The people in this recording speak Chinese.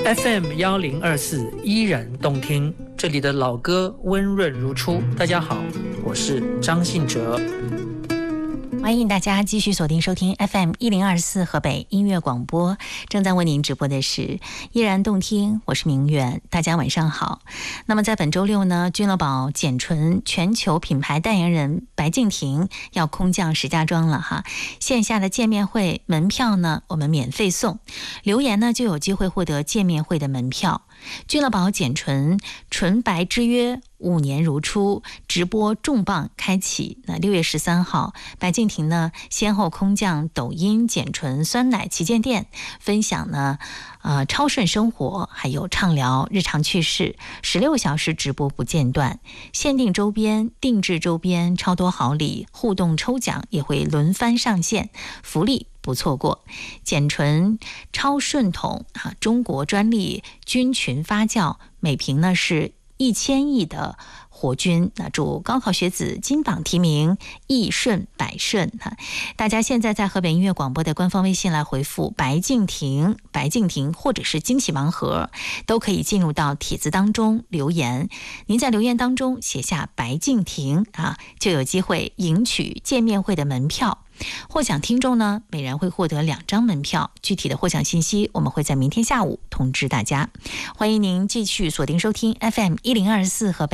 FM1024依然动听，这里的老歌温润如初。大家好，我是张信哲。 欢迎大家继续锁定收听 FM1024 河北音乐广播，正在为您直播的是依然动听，我是明远，大家晚上好。那么在本周六呢，君乐宝简纯全球品牌代言人白敬亭要空降石家庄了哈，线下的见面会门票呢我们免费送，留言呢就有机会获得见面会的门票。君乐宝简纯纯白之约5年如初直播重磅开启。那6月13号，白敬亭呢先后空降抖音简纯酸奶旗舰店，分享呢超顺生活，还有畅聊日常趣事，16个小时直播不间断，限定周边、定制周边超多好礼，互动抽奖也会轮番上线，福利不错过。简纯超顺桶中国专利菌群发酵，每瓶呢是1000亿的活菌，那祝高考学子金榜题名，易顺百顺哈！大家现在在河北音乐广播的官方微信来回复白敬亭或者是惊喜盲盒，都可以进入到帖子当中留言。您在留言当中写下白敬亭就有机会赢取见面会的门票。获奖听众呢，每人会获得2张门票，具体的获奖信息我们会在明天下午通知大家。欢迎您继续锁定收听 FM1024 河北